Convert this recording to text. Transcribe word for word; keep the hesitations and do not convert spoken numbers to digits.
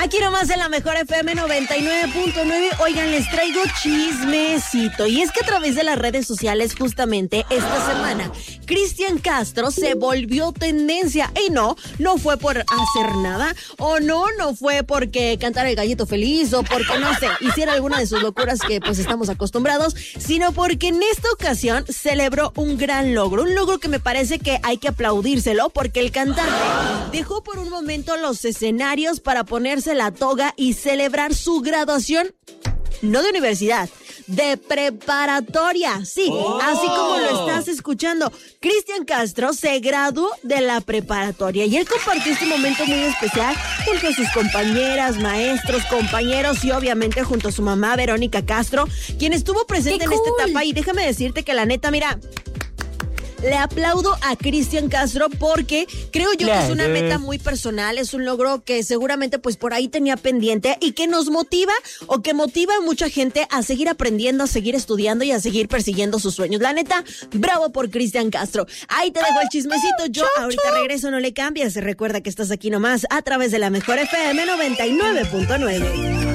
Aquí nomás en la mejor F M noventa y nueve punto nueve. Oigan, les traigo chismecito. Y es que a través de las redes sociales, justamente esta semana, Cristian Castro se volvió tendencia. Y no, no fue por hacer nada. O no, no fue porque cantara el gallito feliz. O porque, no sé, hiciera alguna de sus locuras que pues estamos acostumbrados. Sino porque en esta ocasión celebró un gran logro. Un logro que me parece que hay que aplaudírselo. Porque el cantante dejó por un momento los escenarios para ponerse la toga y celebrar su graduación, no de universidad, de preparatoria. Sí, oh. Así como lo estás escuchando. Cristian Castro se graduó de la preparatoria y él compartió este momento muy especial junto a sus compañeras, maestros, compañeros y obviamente junto a su mamá Verónica Castro, quien estuvo presente en esta etapa. Y déjame decirte que la neta, mira, le aplaudo a Cristian Castro porque creo yo que es una meta muy personal, es un logro que seguramente pues por ahí tenía pendiente y que nos motiva o que motiva a mucha gente a seguir aprendiendo, a seguir estudiando y a seguir persiguiendo sus sueños. La neta, bravo por Cristian Castro. Ahí te dejo el chismecito, yo ahorita regreso, no le cambies. Recuerda que estás aquí nomás a través de la mejor F M noventa y nueve punto nueve.